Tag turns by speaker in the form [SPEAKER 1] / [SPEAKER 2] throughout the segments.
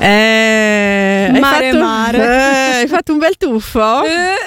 [SPEAKER 1] Hai fatto un bel tuffo? A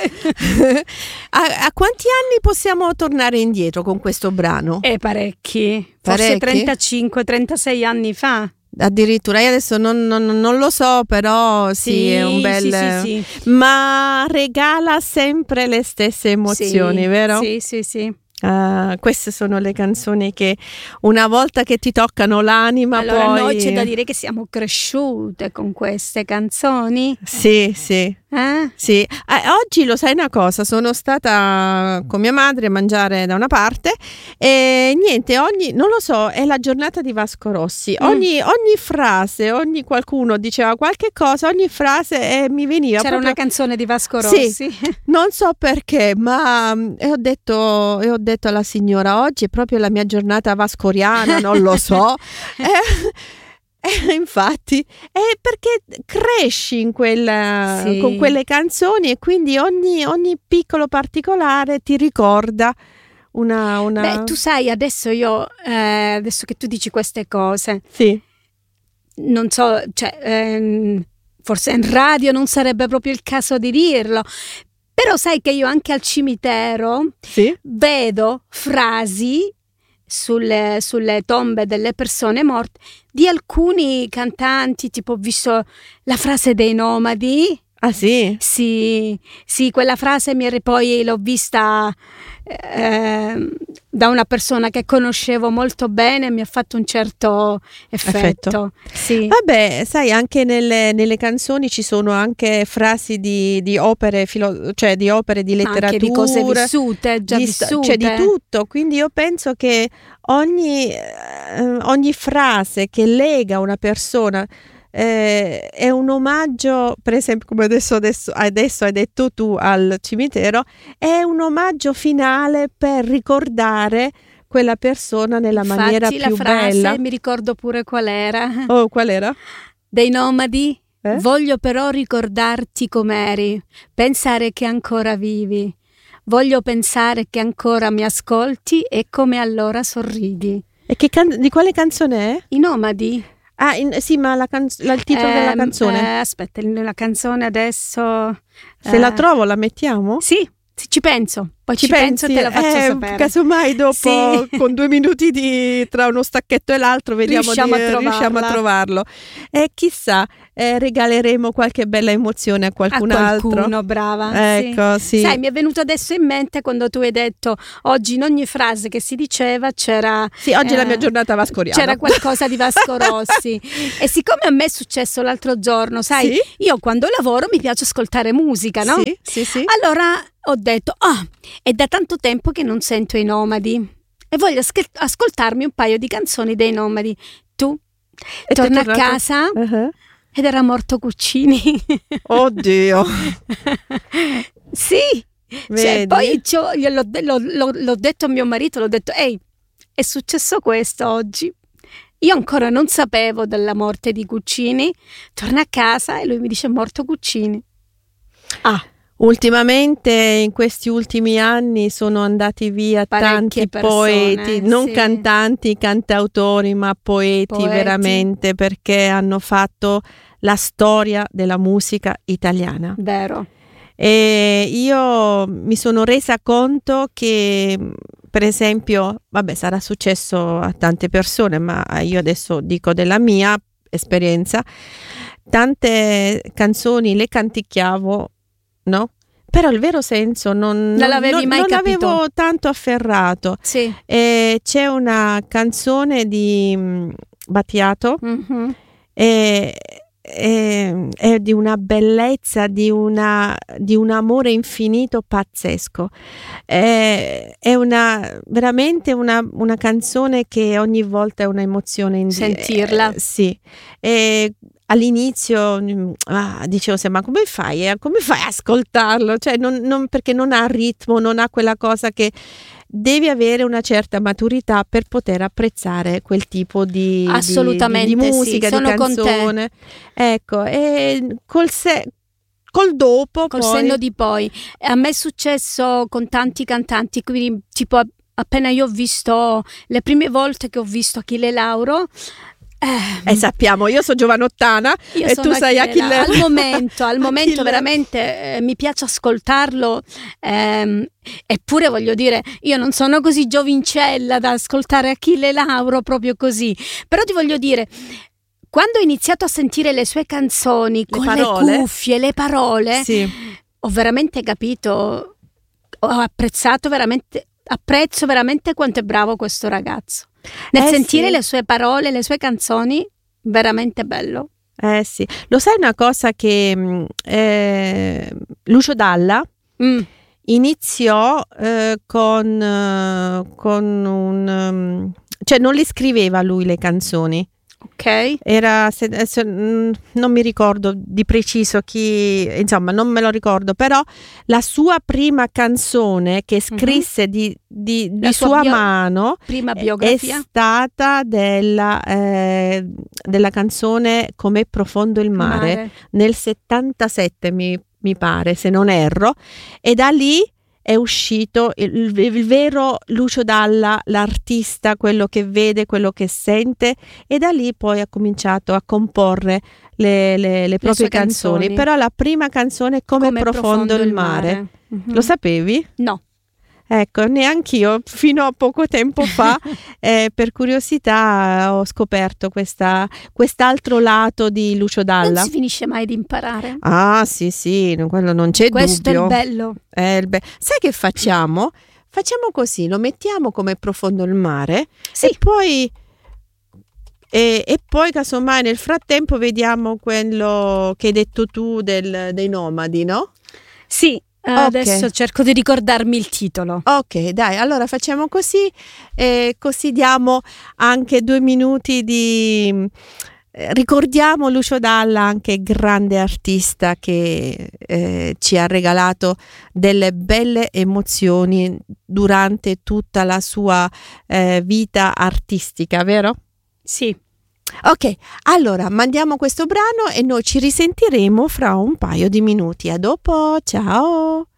[SPEAKER 1] quanti anni possiamo tornare indietro con questo brano?
[SPEAKER 2] Parecchi. Forse 35-36 anni fa.
[SPEAKER 1] Addirittura, io adesso non lo so, però sì, è un bel...
[SPEAKER 2] Sì.
[SPEAKER 1] Ma regala sempre le stesse emozioni, vero?
[SPEAKER 2] Sì.
[SPEAKER 1] Queste sono le canzoni che una volta che ti toccano l'anima,
[SPEAKER 2] allora,
[SPEAKER 1] poi...
[SPEAKER 2] noi c'è da dire che siamo cresciute con queste canzoni.
[SPEAKER 1] Sì. Sì. Oggi lo sai una cosa, sono stata con mia madre a mangiare da una parte e niente, non lo so, è la giornata di Vasco Rossi. Ogni frase, qualcuno diceva qualche cosa, ogni frase mi veniva.
[SPEAKER 2] C'era
[SPEAKER 1] proprio...
[SPEAKER 2] una canzone di Vasco Rossi.
[SPEAKER 1] Sì, non so perché, ma ho detto alla signora, oggi è proprio la mia giornata vascoriana, non lo so. Infatti è perché cresci in con quelle canzoni e quindi ogni piccolo particolare ti ricorda una...
[SPEAKER 2] Beh, tu sai, adesso che tu dici queste cose,
[SPEAKER 1] sì,
[SPEAKER 2] non so, forse in radio non sarebbe proprio il caso di dirlo, però sai che io anche al cimitero vedo frasi sulle tombe delle persone morte di alcuni cantanti, tipo ho visto la frase dei Nomadi.
[SPEAKER 1] Ah sì?
[SPEAKER 2] Sì, quella frase poi l'ho vista da una persona che conoscevo molto bene e mi ha fatto un certo effetto. Sì.
[SPEAKER 1] Vabbè, sai, anche nelle canzoni ci sono anche frasi di opere, di opere di letteratura,
[SPEAKER 2] anche di cose vissute, già vissute.
[SPEAKER 1] Cioè di tutto, quindi io penso che ogni frase che lega una persona è un omaggio, per esempio come adesso hai detto tu al cimitero, è un omaggio finale per ricordare quella persona nella maniera più
[SPEAKER 2] la frase,
[SPEAKER 1] bella.
[SPEAKER 2] Mi ricordo pure qual era.
[SPEAKER 1] Oh, qual era?
[SPEAKER 2] Dei Nomadi. Voglio però ricordarti com'eri, pensare che ancora vivi. Voglio pensare che ancora mi ascolti e come allora sorridi.
[SPEAKER 1] E di quale canzone è?
[SPEAKER 2] I Nomadi.
[SPEAKER 1] Sì, ma il titolo della canzone?
[SPEAKER 2] Aspetta, la canzone adesso...
[SPEAKER 1] Se la trovo la mettiamo?
[SPEAKER 2] Sì, ci penso. Poi ci penso e te la faccio sapere.
[SPEAKER 1] Casomai dopo, con 2 minuti tra uno stacchetto e l'altro, vediamo riusciamo a trovarlo. E chissà, regaleremo qualche bella emozione a qualcun altro.
[SPEAKER 2] Qualcuno, brava.
[SPEAKER 1] Ecco, sì.
[SPEAKER 2] Sai, mi è venuto adesso in mente quando tu hai detto oggi in ogni frase che si diceva c'era...
[SPEAKER 1] Sì, oggi è la mia giornata vascoriana.
[SPEAKER 2] C'era qualcosa di Vasco Rossi. E siccome a me è successo l'altro giorno, sai, io quando lavoro mi piace ascoltare musica, no?
[SPEAKER 1] Sì.
[SPEAKER 2] Allora ho detto, è da tanto tempo che non sento i Nomadi e voglio ascoltarmi un paio di canzoni dei Nomadi. Tu torna a casa ed era morto Guccini.
[SPEAKER 1] Oddio.
[SPEAKER 2] Sì. Cioè, poi l'ho detto a mio marito, l'ho detto, ehi, è successo questo oggi. Io ancora non sapevo della morte di Guccini. Torna a casa e lui mi dice, è morto Guccini.
[SPEAKER 1] Ultimamente, in questi ultimi anni, sono andati via
[SPEAKER 2] parecchie
[SPEAKER 1] tanti poeti, non
[SPEAKER 2] sì.
[SPEAKER 1] cantanti, cantautori, ma poeti veramente, perché hanno fatto la storia della musica italiana.
[SPEAKER 2] Vero.
[SPEAKER 1] E io mi sono resa conto che, per esempio, sarà successo a tante persone, ma io adesso dico della mia esperienza, tante canzoni le canticchiavo, no? Però il vero senso non l'avevo tanto afferrato.
[SPEAKER 2] Sì.
[SPEAKER 1] C'è una canzone di Battiato è di una bellezza, di un amore infinito pazzesco. È veramente una canzone che ogni volta è un'emozione
[SPEAKER 2] sentirla.
[SPEAKER 1] Sì. All'inizio dicevo ma come fai a ascoltarlo? Cioè perché non ha ritmo, non ha quella cosa che devi avere una certa maturità per poter apprezzare quel tipo di musica,
[SPEAKER 2] sì,
[SPEAKER 1] di canzone. Ecco, e col
[SPEAKER 2] senno di poi. A me è successo con tanti cantanti, quindi tipo appena io ho visto le prime volte che ho visto Achille Lauro,
[SPEAKER 1] sappiamo, io sono giovanottana
[SPEAKER 2] io
[SPEAKER 1] e
[SPEAKER 2] sono
[SPEAKER 1] tu sei Achille.
[SPEAKER 2] Al momento veramente mi piace ascoltarlo, eppure voglio dire, io non sono così giovincella da ascoltare Achille Lauro proprio così, però ti voglio dire, quando ho iniziato a sentire le sue canzoni con le cuffie, le parole,
[SPEAKER 1] sì,
[SPEAKER 2] ho veramente capito, apprezzo veramente quanto è bravo questo ragazzo. Nel sentire le sue parole, le sue canzoni, veramente bello.
[SPEAKER 1] Sì, lo sai una cosa che Lucio Dalla iniziò con un cioè non le scriveva lui le canzoni.
[SPEAKER 2] Ok.
[SPEAKER 1] Era non mi ricordo di preciso chi, insomma, non me lo ricordo, però la sua prima canzone che scrisse di sua mano,
[SPEAKER 2] prima biografia,
[SPEAKER 1] è stata della canzone Com'è profondo il mare, nel 77 mi pare, se non erro, e da lì è uscito il vero Lucio Dalla, l'artista, quello che vede, quello che sente, e da lì poi ha cominciato a comporre le proprie canzoni. Però la prima canzone è Come profondo il mare. Lo sapevi?
[SPEAKER 2] No.
[SPEAKER 1] Ecco, neanch'io fino a poco tempo fa per curiosità ho scoperto quest'altro lato di Lucio Dalla.
[SPEAKER 2] Non si finisce mai di imparare.
[SPEAKER 1] Ah sì, quello non c'è
[SPEAKER 2] Questo
[SPEAKER 1] dubbio.
[SPEAKER 2] è il bello.
[SPEAKER 1] Sai che facciamo? Facciamo così, lo mettiamo Come profondo il mare,
[SPEAKER 2] sì.
[SPEAKER 1] E poi casomai nel frattempo vediamo quello che hai detto tu dei nomadi, no?
[SPEAKER 2] Sì. Adesso cerco di ricordarmi il titolo.
[SPEAKER 1] Ok, dai, allora facciamo così, così diamo anche 2 minuti di... ricordiamo Lucio Dalla, anche grande artista che ci ha regalato delle belle emozioni durante tutta la sua vita artistica, vero?
[SPEAKER 2] Sì.
[SPEAKER 1] Ok, allora mandiamo questo brano e noi ci risentiremo fra un paio di minuti. A dopo, ciao!